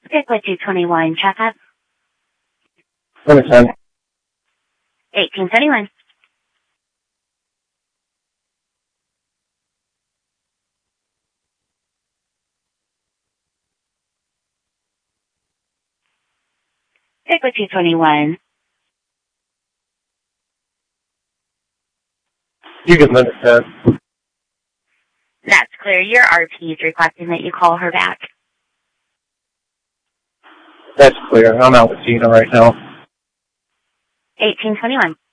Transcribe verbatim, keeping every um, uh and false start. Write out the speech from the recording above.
Stick with two twenty-one, checkup. Understand. eighteen seventy-one. Stick with two twenty-one. You can understand. That's clear. Your R P is requesting that you call her back. That's clear. I'm out with Gina right now. eighteen twenty-one.